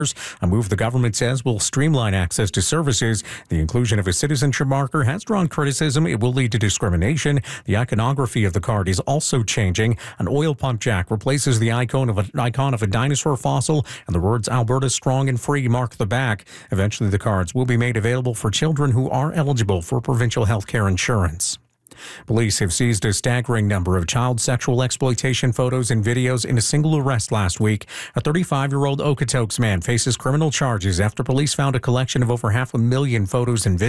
A move the government says will streamline access to services. The inclusion of a citizenship marker has drawn criticism. It will lead to discrimination. The iconography of the card is also changing. An oil pump jack replaces the icon of a dinosaur fossil, and the words "Alberta Strong and Free" mark the back. Eventually, the cards will be made available for children who are eligible for provincial health care insurance. Police have seized a staggering number of child sexual exploitation photos and videos in a single arrest last week. A 35-year-old Okotoks man faces criminal charges after police found a collection of over 500,000 photos and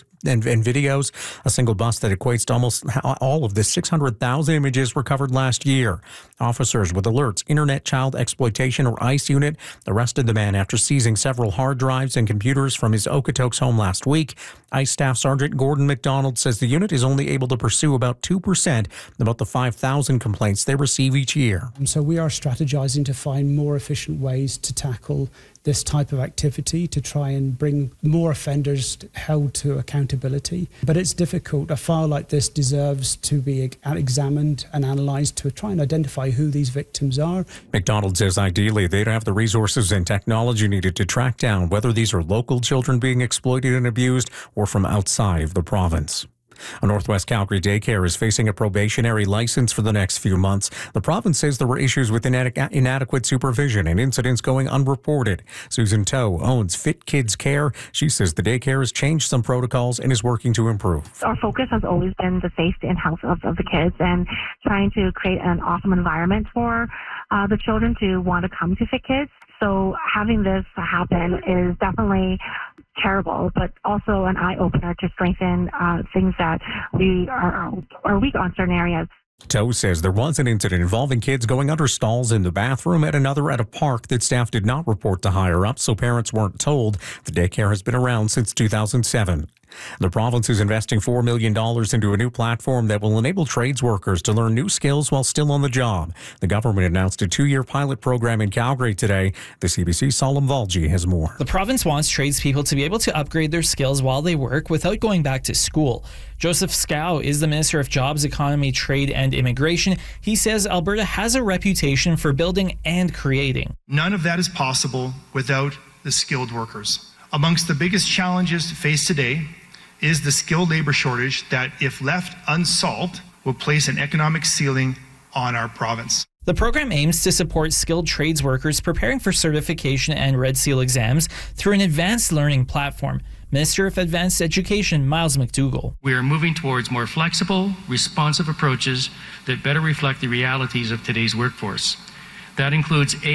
videos, a single bust that equates to almost all of the 600,000 images recovered last year. Officers with Alert's Internet Child Exploitation, or ICE unit, arrested the man after seizing several hard drives and computers from his Okotoks home last week. ICE Staff Sergeant Gordon McDonald says the unit is only able to pursue about 2% about the 5,000 complaints they receive each year. So we are strategizing to find more efficient ways to tackle this type of activity, to try and bring more offenders held to accountability. But it's difficult. A file like this deserves to be examined and analysed to try and identify who these victims are. McDonald says ideally they'd have the resources and technology needed to track down whether these are local children being exploited and abused or from outside of the province. A Northwest Calgary daycare is facing a probationary license for the next few months. The province says there were issues with inadequate supervision and incidents going unreported. Susan Toe owns Fit Kids Care. She says the daycare has changed some protocols and is working to improve. Our focus has always been the safety and health of the kids and trying to create an awesome environment for the children to want to come to Fit Kids. So having this happen is definitely terrible, but also an eye-opener to strengthen things that we are weak on certain areas. Toe says there was an incident involving kids going under stalls in the bathroom at another at a park that staff did not report to higher up, so parents weren't told. The daycare has been around since 2007. The province is investing $4 million into a new platform that will enable trades workers to learn new skills while still on the job. The government announced a 2-year pilot program in Calgary today. The CBC's Salim Valji has more. The province wants tradespeople to be able to upgrade their skills while they work without going back to school. Joseph Scow is the Minister of Jobs, Economy, Trade and Immigration. He says Alberta has a reputation for building and creating. None of that is possible without the skilled workers. Amongst the biggest challenges faced today is the skilled labor shortage that, if left unsolved, will place an economic ceiling on our province. The program aims to support skilled trades workers preparing for certification and Red Seal exams through an advanced learning platform. Minister of Advanced Education, Miles McDougall. We are moving towards more flexible, responsive approaches that better reflect the realities of today's workforce. That includes